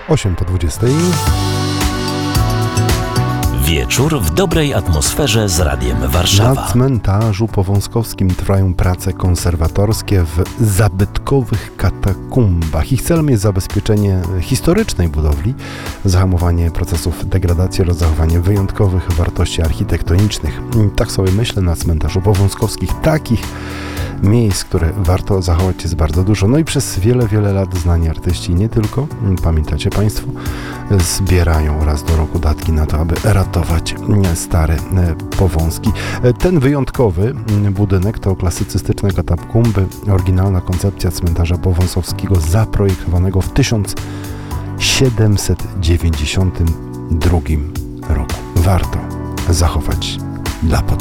8 po 20. Wieczór w dobrej atmosferze z Radiem Warszawa. Na cmentarzu powązkowskim trwają prace konserwatorskie w zabytkowych katakumbach. Ich celem jest zabezpieczenie historycznej budowli, zahamowanie procesów degradacji oraz zachowanie wyjątkowych wartości architektonicznych. Tak sobie myślę, na cmentarzu powązkowskich takich miejsc, które warto zachować, jest bardzo dużo. No i przez wiele lat znani artyści, nie tylko, pamiętacie Państwo, zbierają raz do roku datki na to, aby ratować stare powązki. Ten wyjątkowy budynek to klasycystyczne katakumby, oryginalna koncepcja cmentarza powązkowskiego zaprojektowanego w 1792 roku. Warto zachować dla potomnych.